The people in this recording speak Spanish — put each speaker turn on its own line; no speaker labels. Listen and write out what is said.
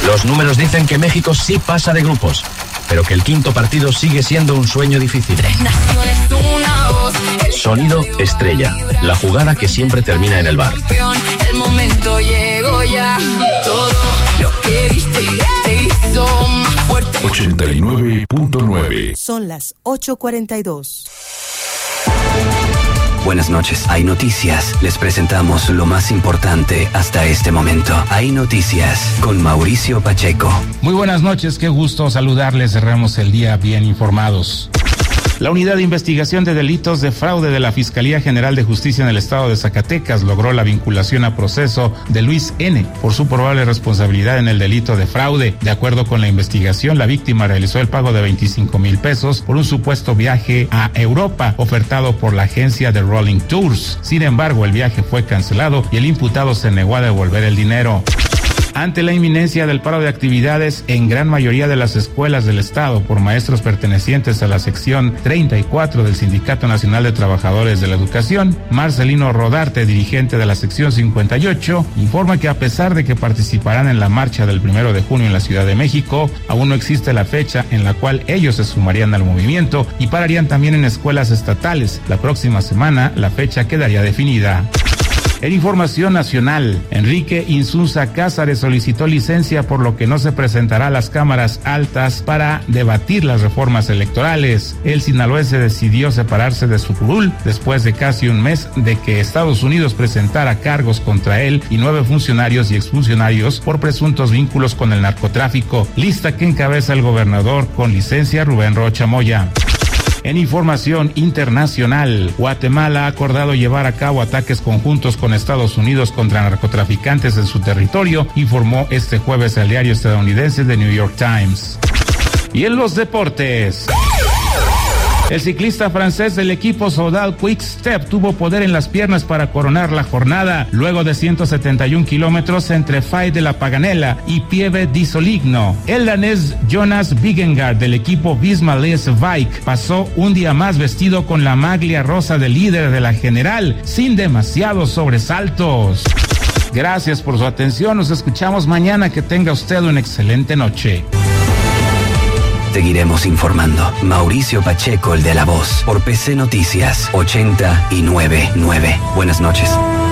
Los números dicen que México sí pasa de grupos, pero que el quinto partido sigue siendo un sueño difícil. Sonido estrella, la jugada que siempre termina en el bar.
El momento llegó ya, todo lo que viste te hizo más fuerte.
89.9.
Son las 8:42.
Buenas noches. Hay Noticias. Les presentamos lo más importante hasta este momento. Hay Noticias con Mauricio Pacheco.
Muy buenas noches. Qué gusto saludarles. Cerramos el día bien informados. La Unidad de Investigación de Delitos de Fraude de la Fiscalía General de Justicia en el Estado de Zacatecas logró la vinculación a proceso de Luis N. por su probable responsabilidad en el delito de fraude. De acuerdo con la investigación, la víctima realizó el pago de 25,000 pesos por un supuesto viaje a Europa ofertado por la agencia de Rolling Tours. Sin embargo, el viaje fue cancelado y el imputado se negó a devolver el dinero. Ante la inminencia del paro de actividades en gran mayoría de las escuelas del estado por maestros pertenecientes a la sección 34 del Sindicato Nacional de Trabajadores de la Educación, Marcelino Rodarte, dirigente de la sección 58, informa que a pesar de que participarán en la marcha del 1 de junio en la Ciudad de México, aún no existe la fecha en la cual ellos se sumarían al movimiento y pararían también en escuelas estatales. La próxima semana la fecha quedaría definida. En información nacional, Enrique Insunza Cázares solicitó licencia por lo que no se presentará a las cámaras altas para debatir las reformas electorales. El sinaloense decidió separarse de su curul después de casi un mes de que Estados Unidos presentara cargos contra él y 9 funcionarios y exfuncionarios por presuntos vínculos con el narcotráfico, lista que encabeza el gobernador con licencia Rubén Rocha Moya. En información internacional, Guatemala ha acordado llevar a cabo ataques conjuntos con Estados Unidos contra narcotraficantes en su territorio, informó este jueves el diario estadounidense The New York Times. Y en los deportes, el ciclista francés del equipo Soudal Quick Step tuvo poder en las piernas para coronar la jornada, luego de 171 kilómetros entre Fay de la Paganella y Pieve di Soligno. El danés Jonas Vingegaard del equipo Visma Lease Bike pasó un día más vestido con la maglia rosa de líder de la general, sin demasiados sobresaltos. Gracias por su atención, nos escuchamos mañana, que tenga usted una excelente noche.
Seguiremos informando. Mauricio Pacheco, el de La Voz, por PC Noticias 89.9. Buenas noches.